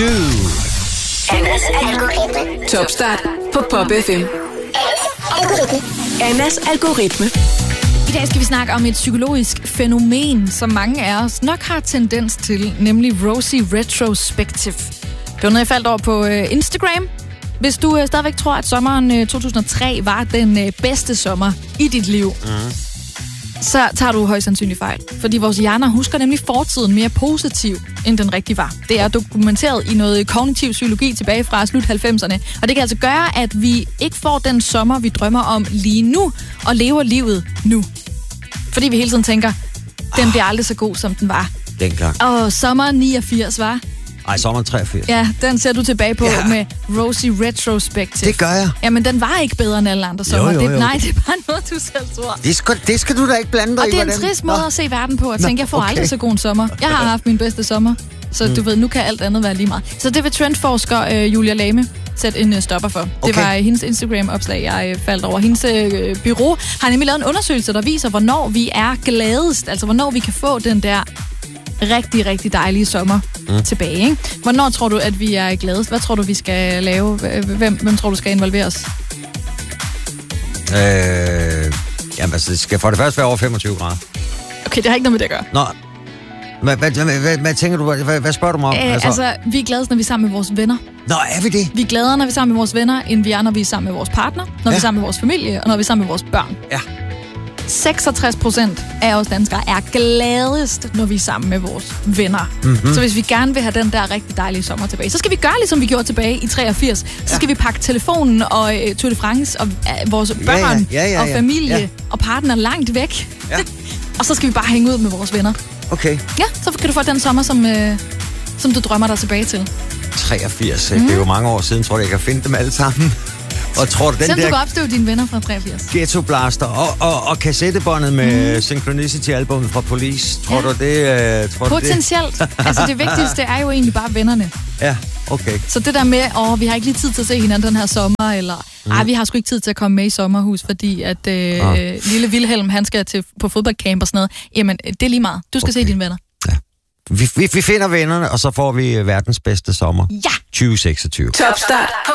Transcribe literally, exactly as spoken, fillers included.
Do. Annas algoritme. Topstart på Pop F M. Algoritme. Annas algoritme. I dag skal vi snakke om et psykologisk fænomen, som mange af os nok har tendens til, nemlig Rosy Retrospective. Det var noget, jeg faldt over på Instagram. Hvis du øh, stadigvæk tror, at sommeren øh, to tusind og tre var den øh, bedste sommer i dit liv, mm. så tager du højst sandsynligt fejl. Fordi vores hjerner husker nemlig fortiden mere positiv, end den rigtig var. Det er dokumenteret i noget kognitiv psykologi tilbage fra slut halvfemserne. Og det kan altså gøre, at vi ikke får den sommer, vi drømmer om lige nu, og lever livet nu. Fordi vi hele tiden tænker, den bliver aldrig så god, som den var. Dengang. Og sommeren niogfirs var... Ej, sommeren treogfirs. Ja, den ser du tilbage på ja. med Rosy Retrospective. Det gør jeg. Jamen, den var ikke bedre end alle andre sommer. Jo, jo, jo. Det, nej, det er bare noget, du selv tror. Det skal, det skal du da ikke blande dig Og i. det er en hvordan... trist måde Nå. at se verden på, at tænke, jeg får okay. aldrig så god en sommer. Jeg har haft min bedste sommer, så mm. du ved, nu kan alt andet være lige meget. Så det vil trendforsker øh, Julia Lame sætte en øh, stopper for. Okay. Det var øh, hendes Instagram-opslag, jeg øh, faldt over. Hendes øh, bureau har nemlig lavet en undersøgelse, der viser, hvornår vi er gladest. Altså, hvornår vi kan få den der rigtig, rigtig dejlige sommer mm. tilbage. Ikke? Hvornår tror du, at vi er gladest? Hvad tror du, vi skal lave? Hvem, hvem tror du skal involveres? Øh, jamen, altså, det skal for det første være over femogtyve grader. Okay, det har ikke noget med det at gøre. Nå, hvad, hvad, hvad, hvad, hvad tænker du? Hvad, hvad spørger du mig om? Æh, altså... altså, vi er gladest, når vi er sammen med vores venner. Nå, er vi det? Vi er gladere, når vi er sammen med vores venner, end vi er, når vi er sammen med vores partner, når ja. vi er sammen med vores familie, og når vi er sammen med vores børn. Ja. seksogtres procent af os danskere er gladest, når vi er sammen med vores venner. Mm-hmm. Så hvis vi gerne vil have den der rigtig dejlige sommer tilbage, så skal vi gøre, ligesom vi gjorde tilbage i treogfirs. Så ja. skal vi pakke telefonen og uh, Tour de France og uh, vores børn ja, ja. Ja, ja, ja. og familie ja. og partner langt væk. Ja. Og så skal vi bare hænge ud med vores venner. Okay. Ja, så kan du få den sommer, som, uh, som du drømmer dig tilbage til. treogfirs, mm. det er jo mange år siden, tror jeg, jeg kan finde dem alle sammen. Og tror du, den Selvom der du kan opstøve dine venner fra treogfirs. Ghetto Blaster og, og, og kassettebåndet med mm. Synchronicity-albummet fra Police, tror ja. du det? Uh, tror Potentielt. Du det? Altså det vigtigste er jo egentlig bare vennerne. Ja, okay. Så det der med, åh, vi har ikke lige tid til at se hinanden den her sommer, eller mm. ej, vi har sgu ikke tid til at komme med i sommerhus, fordi at øh, ah. lille Vilhelm, han skal til, på fodboldcamp og sådan noget. Jamen, det er lige meget. Du skal okay. se dine venner. Ja. Vi, vi, vi finder vennerne, og så får vi verdens bedste sommer. Ja! tyve seksogtyve. Topstart